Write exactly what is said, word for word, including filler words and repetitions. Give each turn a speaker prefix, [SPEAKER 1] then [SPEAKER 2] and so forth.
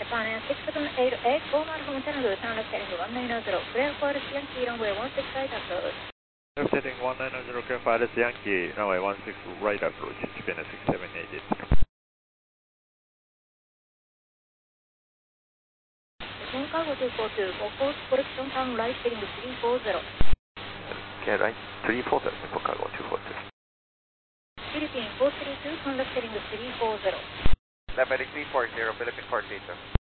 [SPEAKER 1] Japan Air six seven eight eight, formal from Channel Town heading one nine zero, clear for Yankee runway one six right approach.
[SPEAKER 2] Setting one nine zero, clear for Yankee runway one six right approach, Japan Air six seven eight eight.
[SPEAKER 1] Japan Cargo two four two, for course correction turn right heading three four zero.
[SPEAKER 3] Okay, right, three four zero, Japan Cargo two four two.
[SPEAKER 1] Philippine four three two, contact heading three four zero.
[SPEAKER 3] Level three four zero, Philippine four three two.